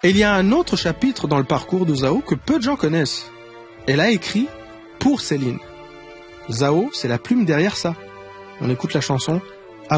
Et il y a un autre chapitre dans le parcours de Zao que peu de gens connaissent. Elle a écrit pour Céline. Zao, c'est la plume derrière ça. On écoute la chanson « À vous ».